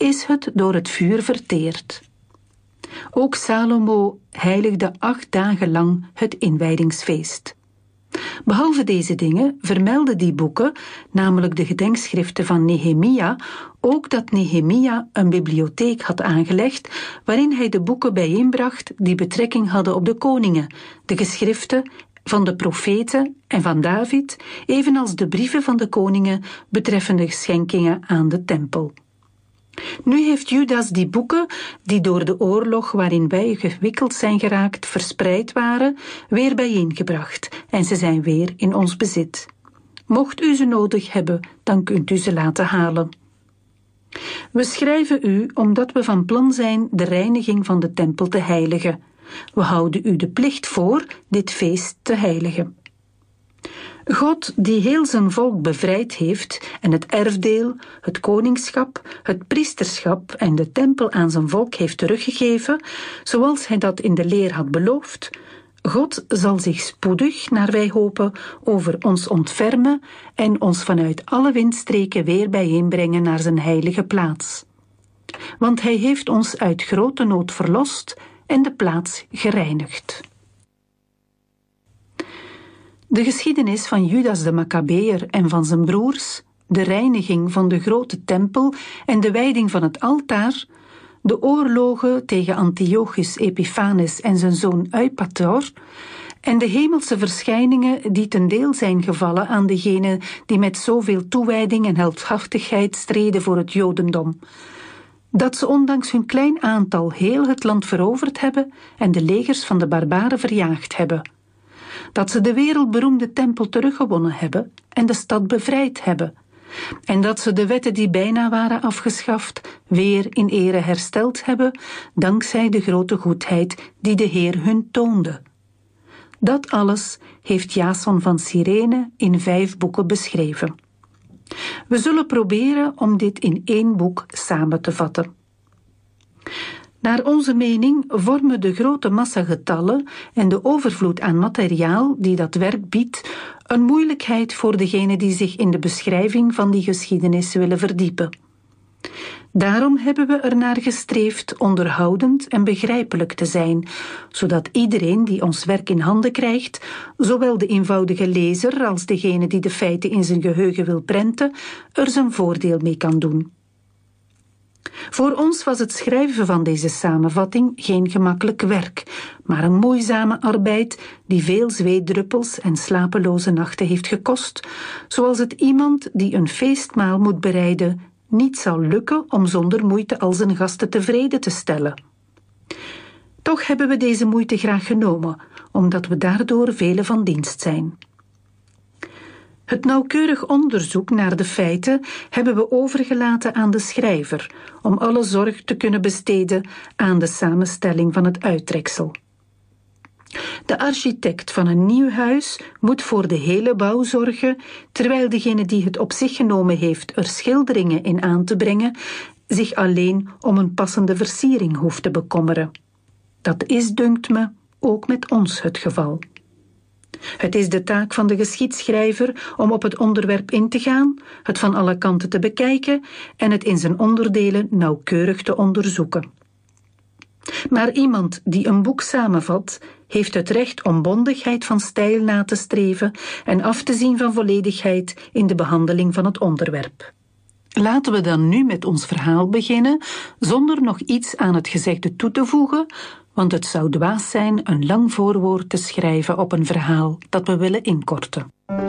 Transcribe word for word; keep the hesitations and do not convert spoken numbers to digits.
is het door het vuur verteerd. Ook Salomo heiligde acht dagen lang het inwijdingsfeest. Behalve deze dingen vermelden die boeken, namelijk de gedenkschriften van Nehemia, ook dat Nehemia een bibliotheek had aangelegd waarin hij de boeken bijeenbracht die betrekking hadden op de koningen, de geschriften van de profeten en van David, evenals de brieven van de koningen betreffende schenkingen aan de tempel. Nu heeft Judas die boeken, die door de oorlog waarin wij gewikkeld zijn geraakt, verspreid waren, weer bijeengebracht en ze zijn weer in ons bezit. Mocht u ze nodig hebben, dan kunt u ze laten halen. We schrijven u omdat we van plan zijn de reiniging van de tempel te heiligen. We houden u de plicht voor dit feest te heiligen. God, die heel zijn volk bevrijd heeft en het erfdeel, het koningschap, het priesterschap en de tempel aan zijn volk heeft teruggegeven, zoals hij dat in de leer had beloofd, God zal zich spoedig, naar wij hopen, over ons ontfermen en ons vanuit alle windstreken weer bijeenbrengen naar zijn heilige plaats. Want hij heeft ons uit grote nood verlost en de plaats gereinigd. De geschiedenis van Judas de Maccabeër en van zijn broers, de reiniging van de grote tempel en de wijding van het altaar, de oorlogen tegen Antiochus Epiphanes en zijn zoon Eupator en de hemelse verschijningen die ten deel zijn gevallen aan degenen die met zoveel toewijding en heldhaftigheid streden voor het Jodendom. Dat ze ondanks hun klein aantal heel het land veroverd hebben en de legers van de barbaren verjaagd hebben. Dat ze de wereldberoemde tempel teruggewonnen hebben en de stad bevrijd hebben. En dat ze de wetten die bijna waren afgeschaft weer in ere hersteld hebben, dankzij de grote goedheid die de Heer hun toonde. Dat alles heeft Jason van Cyrene in vijf boeken beschreven. We zullen proberen om dit in één boek samen te vatten. Naar onze mening vormen de grote massagetallen en de overvloed aan materiaal die dat werk biedt een moeilijkheid voor degenen die zich in de beschrijving van die geschiedenis willen verdiepen. Daarom hebben we ernaar gestreefd onderhoudend en begrijpelijk te zijn, zodat iedereen die ons werk in handen krijgt, zowel de eenvoudige lezer als degene die de feiten in zijn geheugen wil prenten, er zijn voordeel mee kan doen. Voor ons was het schrijven van deze samenvatting geen gemakkelijk werk, maar een moeizame arbeid die veel zweetdruppels en slapeloze nachten heeft gekost, zoals het iemand die een feestmaal moet bereiden niet zal lukken om zonder moeite al zijn gasten tevreden te stellen. Toch hebben we deze moeite graag genomen, omdat we daardoor velen van dienst zijn. Het nauwkeurig onderzoek naar de feiten hebben we overgelaten aan de schrijver, om alle zorg te kunnen besteden aan de samenstelling van het uittreksel. De architect van een nieuw huis moet voor de hele bouw zorgen, terwijl degene die het op zich genomen heeft er schilderingen in aan te brengen, zich alleen om een passende versiering hoeft te bekommeren. Dat is, dunkt me, ook met ons het geval. Het is de taak van de geschiedschrijver om op het onderwerp in te gaan, het van alle kanten te bekijken en het in zijn onderdelen nauwkeurig te onderzoeken. Maar iemand die een boek samenvat, heeft het recht om bondigheid van stijl na te streven en af te zien van volledigheid in de behandeling van het onderwerp. Laten we dan nu met ons verhaal beginnen, zonder nog iets aan het gezegde toe te voegen, want het zou dwaas zijn een lang voorwoord te schrijven op een verhaal dat we willen inkorten.